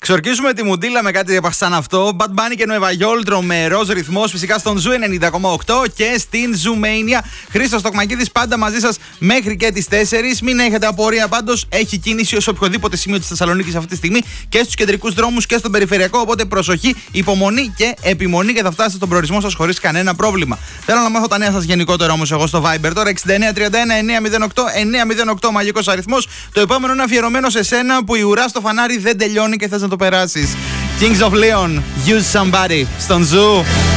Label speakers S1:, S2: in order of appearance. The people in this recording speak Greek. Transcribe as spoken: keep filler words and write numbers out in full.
S1: Ξορκίζουμε τη μουντίλα με κάτι σαν αυτό. Bad Bunny και Nueva York με ροζ ρυθμός, φυσικά στον Ζου ενενήντα κόμμα οκτώ και στην Ζουμania. Χρήστος Τοκμακίδης πάντα μαζί σας μέχρι και τις τέσσερις. Μην έχετε απορία πάντως, έχει κίνηση σε οποιοδήποτε σημείο της Θεσσαλονίκης αυτή τη στιγμή και στους κεντρικούς δρόμους και στον περιφερειακό. Οπότε προσοχή, υπομονή και επιμονή και θα φτάσετε στον προορισμό σας χωρίς κανένα πρόβλημα. Θέλω να μάθω τα νέα σας γενικότερα όμως εγώ στο Viber τώρα. εξήντα εννέα τριάντα ένα εννιακόσια οκτώ εννιακόσια οκτώ μαγικός αριθμός. Το επόμενο είναι αφιερωμένο σε σένα που η ουρά στο φανάρι δεν τελειώνει και θες να το περάσεις. Kings of Leon, Use Somebody στον Ζου.